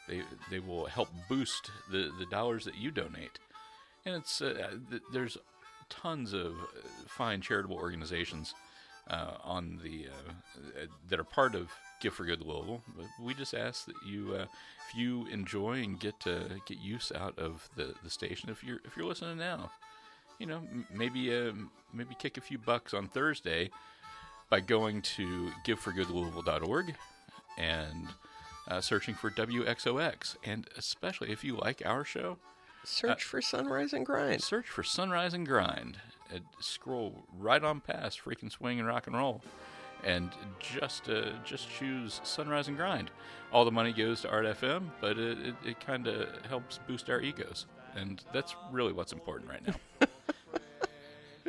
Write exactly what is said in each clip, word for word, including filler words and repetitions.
they they will help boost the, the dollars that you donate. And it's uh, th- there's tons of fine charitable organizations uh, on the uh, that are part of Give for Good Louisville. But we just ask that you, uh, if you enjoy and get uh, get use out of the, the station, if you're if you're listening now, you know, m- maybe uh, maybe kick a few bucks on Thursday by going to give for good louisville dot org and uh, searching for W X O X. And especially if you like our show, search uh, for Sunrise and Grind. Search for Sunrise and Grind. And scroll right on past Freaking Swing and Rock and Roll, and just uh, just choose Sunrise and Grind. All the money goes to Art F M, but it, it, it kind of helps boost our egos, and that's really what's important right now.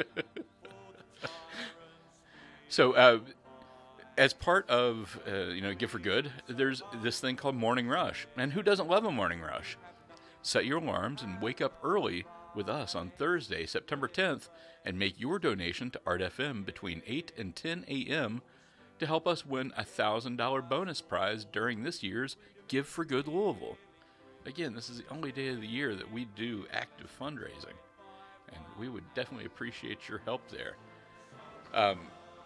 So, uh, as part of uh, you know Give for Good, there's this thing called Morning Rush, and who doesn't love a morning rush? Set your alarms and wake up early with us on Thursday, September tenth, and make your donation to Art F M between eight and ten a.m. to help us win a one thousand dollars bonus prize during this year's Give for Good Louisville. Again, this is the only day of the year that we do active fundraising, and we would definitely appreciate your help there. Um,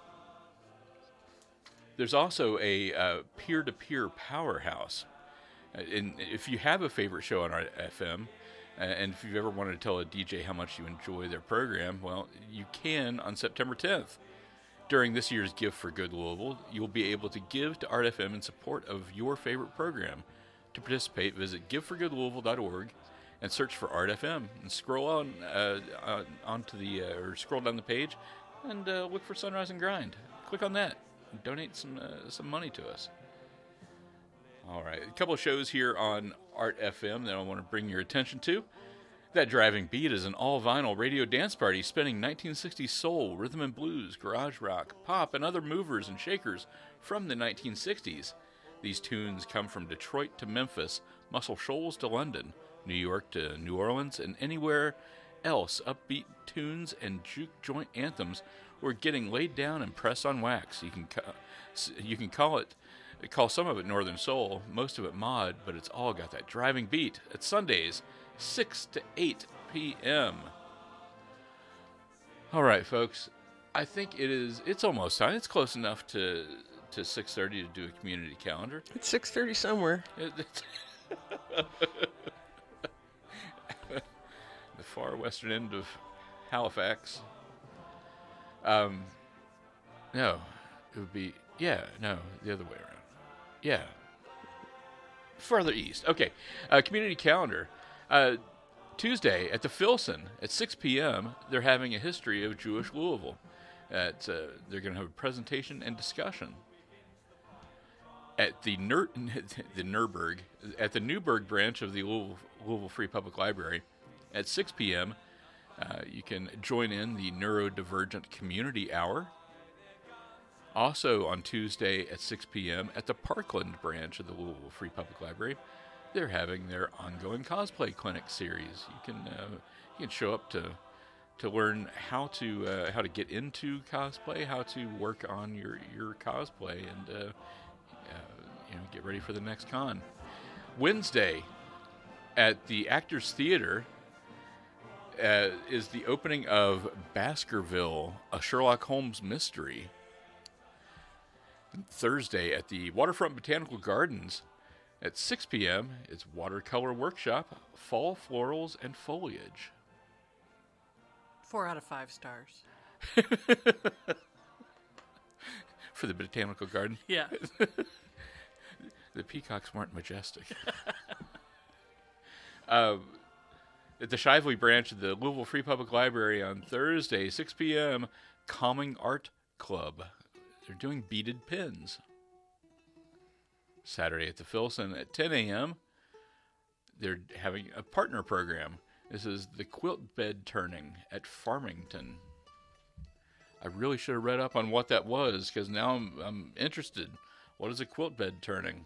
there's also a uh, peer-to-peer powerhouse. Uh, and if you have a favorite show on Art F M, and if you've ever wanted to tell a D J how much you enjoy their program, well, you can on September tenth. During this year's Give for Good Louisville, you'll be able to give to Art F M in support of your favorite program. To participate, visit give for good louisville dot org and search for Art F M, and scroll on uh, on onto the uh, or scroll down the page and uh, look for Sunrise and Grind. Click on that and donate some uh, some money to us. All right, a couple of shows here on Art F M that I want to bring your attention to. That Driving Beat is an all-vinyl radio dance party spinning nineteen sixties soul, rhythm and blues, garage rock, pop, and other movers and shakers from the nineteen sixties. These tunes come from Detroit to Memphis, Muscle Shoals to London, New York to New Orleans, and anywhere else. Upbeat tunes and juke joint anthems were getting laid down and pressed on wax. You can ca- you can call it call some of it Northern Soul, most of it mod, but it's all got that driving beat. It's Sundays, six to eight p.m. All right, folks. I think it is. It's almost time. It's close enough to to six thirty to do a community calendar. It's six thirty somewhere. It, the far western end of Halifax. Um, no, it would be yeah. No, the other way around. Yeah. Further east. Okay. Uh, community calendar. Uh, Tuesday at the Filson at six p.m. they're having a history of Jewish Louisville. At, uh, they're going to have a presentation and discussion. At the Ner- the Nurburg, at the Newburgh branch of the Louisville, Louisville Free Public Library at six p.m. Uh, you can join in the Neurodivergent Community Hour. Also on Tuesday at six p.m. at the Parkland branch of the Louisville Free Public Library, they're having their ongoing cosplay clinic series. You can uh, you can show up to to learn how to uh, how to get into cosplay, how to work on your your cosplay, and uh, uh, you know get ready for the next con. Wednesday at the Actors Theater uh, is the opening of Baskerville, a Sherlock Holmes mystery. Thursday at the Waterfront Botanical Gardens at six p.m. it's Watercolor Workshop, Fall Florals and Foliage. Four out of five stars. For the Botanical Garden? Yeah. The peacocks weren't majestic. uh, at the Shively branch of the Louisville Free Public Library on Thursday, six p.m., Calming Art Club. They're doing beaded pins. Saturday at the Filson at ten a.m., they're having a partner program. This is the quilt bed turning at Farmington. I really should have read up on what that was, because now I'm, I'm interested. What is a quilt bed turning?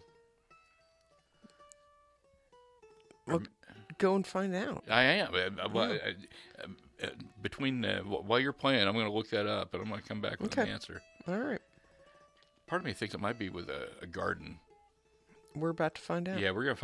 Well, go and find out. I am. I, well, I, I, between uh, while you're playing, I'm going to look that up, and I'm going to come back with okay. an answer. All right. Part of me thinks it might be with a, a garden. We're about to find out. Yeah, we're going to find